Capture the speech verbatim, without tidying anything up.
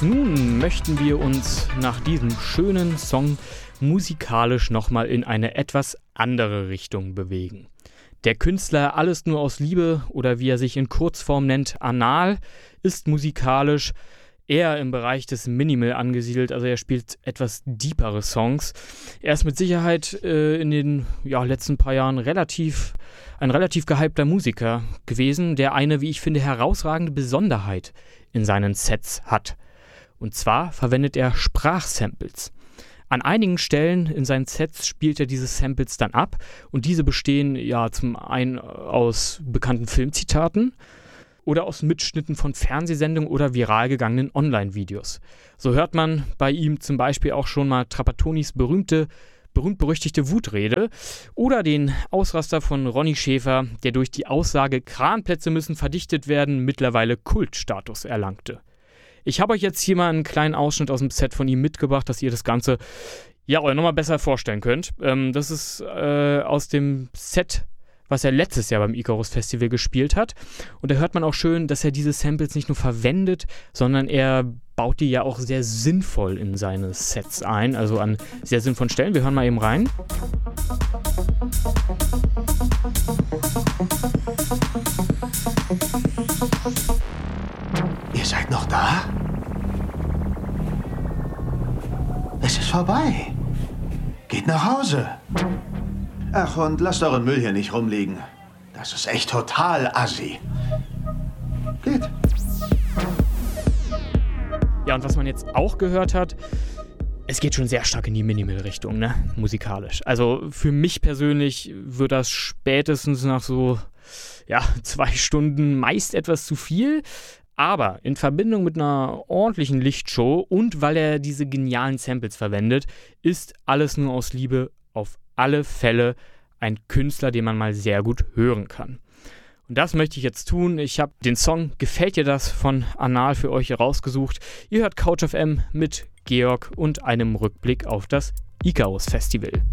Nun möchten wir uns nach diesem schönen Song musikalisch nochmal in eine etwas andere Richtung bewegen. Der Künstler Alles nur aus Liebe oder wie er sich in Kurzform nennt, Anal, ist musikalisch eher im Bereich des Minimal angesiedelt, also er spielt etwas deepere Songs. Er ist mit Sicherheit äh, in den ja, letzten paar Jahren relativ ein relativ gehypter Musiker gewesen, der eine, wie ich finde, herausragende Besonderheit in seinen Sets hat. Und zwar verwendet er Sprachsamples. An einigen Stellen in seinen Sets spielt er diese Samples dann ab und diese bestehen ja zum einen aus bekannten Filmzitaten oder aus Mitschnitten von Fernsehsendungen oder viral gegangenen Online-Videos. So hört man bei ihm zum Beispiel auch schon mal Trapattonis berühmte, berühmt-berüchtigte Wutrede oder den Ausraster von Ronny Schäfer, der durch die Aussage Kranplätze müssen verdichtet werden, mittlerweile Kultstatus erlangte. Ich habe euch jetzt hier mal einen kleinen Ausschnitt aus dem Set von ihm mitgebracht, dass ihr das Ganze ja euch nochmal besser vorstellen könnt. Ähm, das ist äh, aus dem Set, was er letztes Jahr beim Icarus Festival gespielt hat. Und da hört man auch schön, dass er diese Samples nicht nur verwendet, sondern er baut die ja auch sehr sinnvoll in seine Sets ein, also an sehr sinnvollen Stellen. Wir hören mal eben rein. Ihr seid noch da? Es ist vorbei. Geht nach Hause. Ach, und lasst euren Müll hier nicht rumliegen. Das ist echt total assi. Geht. Ja, und was man jetzt auch gehört hat, es geht schon sehr stark in die Minimal-Richtung, ne, musikalisch. Also für mich persönlich wird das spätestens nach so, ja, zwei Stunden meist etwas zu viel. Aber in Verbindung mit einer ordentlichen Lichtshow und weil er diese genialen Samples verwendet, ist Alles nur aus Liebe auf alle Fälle ein Künstler, den man mal sehr gut hören kann. Und das möchte ich jetzt tun. Ich habe den Song Gefällt dir das von Anal für euch rausgesucht. Ihr hört Couch F M mit Georg und einem Rückblick auf das Icarus Festival.